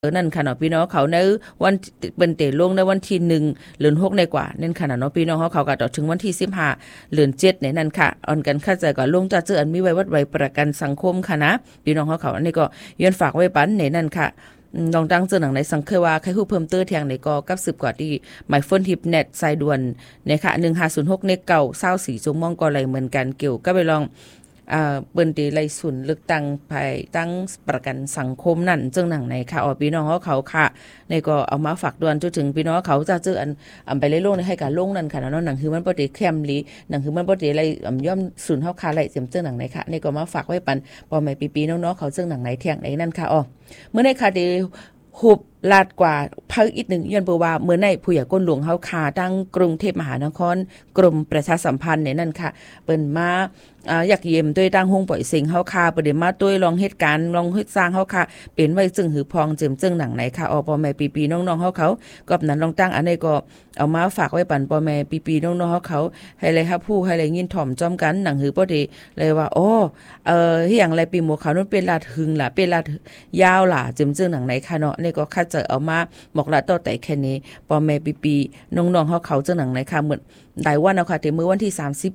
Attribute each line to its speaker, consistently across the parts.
Speaker 1: นั่นค่ะเนาะพี่น้องเขาในวันเป็นเตลงในวันที่1 เดือน 6ในกว่านั่นค่ะเนาะพี่น้องเขาก็ต่อถึงวันที่15 เดือน 7ในนั่นค่ะออนกันเข้าใจก็ลงจะเจออันมีไว้วัดไว้ประกันสังคมค่ะนะพี่น้องเขาอันนี้ก็ย้อนฝากไว้ปันในนั่นค่ะลองตั้งเจอหนังในสังเคยว่าใครฮู้เพิ่มเติมแทงในก็กับ10กว่าที่หมายโฟนทิปเน็ตสายด่วนในค่ะ1506ในเก่า24ชั่วโมงก็เลยเหมือนกันเกี่ยวก็ไปลองเปิ้นตีไล่ศูนย์เลือกตั้งภายตั้งประกันสังคมนั่นจึงหนังในค่ะพี่น้องเขาค่ะในก็เอามาฝากด่วนจนถึงพี่น้องเขาจะเจออันไปเลยลงให้การลงนั่นค่ะเนาะหนังคือมันบ่ได้แคมลีหนังคือมันบ่ได้ไล่ย่อมศูนย์เฮาค่ะไล่เสียมเจอหนังในค่ะในก็มาฝากไว้ปันพอแม่ปีๆน้องๆเขาจึงหนังในเที่ยงในนั่นค่ะเมื่อในค่ะได้หุบลาดกว่าพักอีกหนึ่งย้อนเปิดว่าเมื่อในผู้ใหญ่ก้นหลวงเฮาคาตั้งกรุงเทพมหานครกรมประชาสัมพันธ์เนี่ยนั่นค่ะเปิ้นมาอยากเยี่ยมด้วยตั้งห้องปล่อยเสียงเฮาคาประเดี๋ยวมาด้วยลองเหตุการณ์ลองเฮ็ดสร้างเฮาคาเป็นไว้จึงหือพองเจิมจึงหนังไหนค่ะพ่อแม่ปีๆน้องๆเขาก็นั้นลองตั้งอันนี้ก็เอามาฝากไว้ปันพ่อแม่ปีๆน้องๆเขาให้เลยครับผู้ให้เลยยินถ่อมจอมกันหนังหือบ่ได้เลยว่าอย่างไรปีหมู่เขานั้นเป็นลาดหึงล่ะเป็นลาดยาวล่ะเจิมจึงหนังไหนค่ะเนาะนี่ก็คัดเจอเอามาบอกละต่อแต่แค่นี้พ่อแม่ปีๆน้องๆเขาจึงหนังไหนค่ะเหมือนได้วันเอาค่ะถึงมื้อวันที่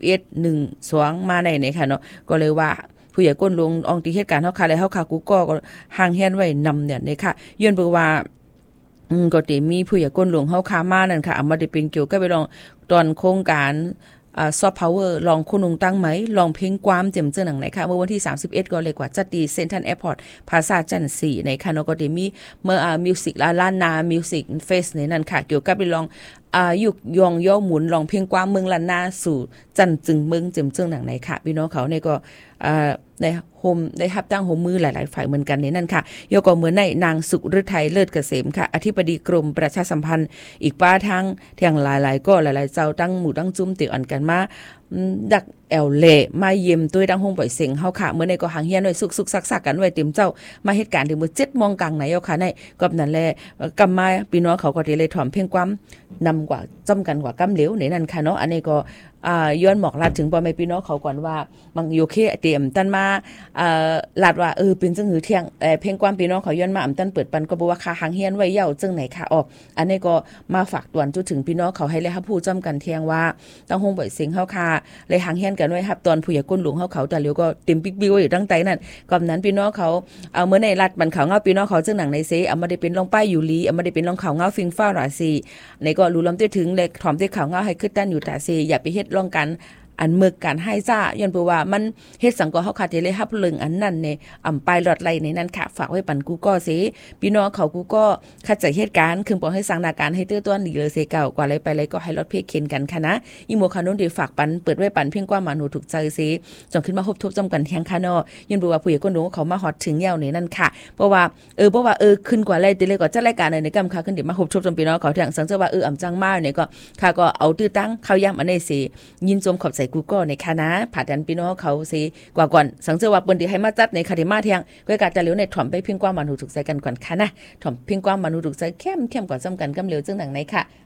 Speaker 1: 31/1/2มาในค่ะเนาะก็เลยว่าผู้ใหญ่ก้นลงอองที่เหตุการณ์เฮาค่ะแล้วเฮาค่ะกูก็ห่างเฮียนไว้นำเนี่ยนี่ค่ะย้อนเบิ่งว่าก็สิมีผู้ใหญ่ก้นหลวงเฮาค่ะมานั่นค่ะเอามาได้เป็นเกี่ยวกับไปลองตอนโครงการซอฟต์พาวเวอร์ลองคุณนุงตั้งไหมลองเพลงความเจ็มเจอหนังไหนค่ะเมื่อวันที่31ก็เลยกว่าจัดดีเซ็นทรัลแอร์พอร์ตพาซาจันทร์4ในค่ะเนาะก็ได้มีเมื่อมิวสิกล้านนามิวสิกเฟสในนั้นค่ะเกี่ยวกับไปลองยุกยองย่อหมุนลองเพลงความเมืองล้านนาสู่จันจึงเมืองเจ็มเจอหนังไหนค่ะพี่น้องเขาเนี่ยก็ในโฮมได้รับตั้งโฮมมือหลายๆฝ่ายเหมือนกันในนั่นค่ะยกก็เหมือนในนางสุฤทัยเลิศเกษมค่ะอธิบดีกรมประชาสัมพันธ์อีกป้าทั้งเที่ยงหลายๆก็หลายๆเจ้าตั้งหมู่ตั้งจุ้มเตียวอันกันมาดักแอลเล่มาเยี่ยมตัวดังห้องปล่อยเสียงเฮาค่ะเมื่อในก็หางเฮียนไว้สุกๆซักๆกันไว้เต็มเจ้ามาเหตุการณ์ถึงมื้อ7 โมงกลางไหนเอาค่ะในก็นั่นแหละกำมาพี่น้องเขาก็ได้เลยถอมเพียงความนำกว่าจำกันกว่ากำเหลวในนั้นค่ะเนาะอันนี้ก็ย้อนหมอกลาดถึงพ่อแม่พี่น้องเขาก่อนว่าบางโยเคเตรียมตันมาลาดว่าเป็นจังหือเที่ยงเพลงความพี่น้องเขาย้อนมาตันเปิดปันก็บอกว่าค่าหางเฮียนไว้เย่าจังไหนค่ะอันนี้ก็มาฝากตวนจุถึงพี่น้องเขาให้เลยครับผู้จำกันเที่ยงว่าต้องห้องบ่อยเสียงเฮาค่ะเลยหางเฮียนกันไว้ครับตอนผู้ใหญ่ก้นหลวงเขาแต่เร็วก็เต็มปิ๊กบิ้วอยู่ตั้งใจนั่นก่อนนั้นพี่น้องเขาเอาเมื่อในรัดบันเขาเงาพี่น้องเขาจังหนังในเซเอามาได้เป็นลงป้ายอยู่ลีเอามาได้เป็นลงเขาเงาฟิงฟ้าราศีในก็รู้ล้ำถึงเลยถอมที่เขาเงาให้ขึ้นด้านอยู่ตาเซอย่าไปเฮ็ดลองกันอันเมือกการให้ซ่าย้อนเปว่ามันเฮ็ดสังก็เฮาขาดเลยฮับลึงอันนั้นในปลายหลอดไหลในนั้นค่ะฝากไว้ปันกูก็สิพี่น้องเขากูก็คัดใจเหตุการณ์คือบ่ให้สังนาการให้ตื้อต้นดีเลยเสเก่ากว่าอะไรไปเลยก็ให้รถเพกเข็นกันค่ะนะอีโมคานุนดีฝากปันเปิดไว้ปันเพียงกว่ามาหนูถูกใจสิจงขึ้นมาพบทบจำกันแทงค่ะเนาะย้อนเปว่าผู้ใหญ่คนหนูเขามาฮอดถึงยาวในนั้นค่ะเพราะว่าขึ้นกว่าอะไรติเลยก็จัดรายการในกำค่ะขึ้นเดี๋ยวมาพบทบจำพี่น้องเขาแทงสังเจอว่าจังมาเนี่ยก็ค่ะก็เอาตื้อตั้งเข้าย่ำอันนี้สิยินชมขอบใจกูก็ในคณะผ่าดันพี่น้องเขาสิกว่าก่อนสังเจอว่าเปิ้นที่ให้มาจัดในคาเดมาเที่ยงก็การจะเหลียวในถ่อมไปเพียงกว่ามาหนูถูกใจกันก่อนค่ะนะถ่อมเพียงกว่ามาหนูถูกใจเข้มกว่าจำกันกำเหลียวจึงหนังไหนค่ะ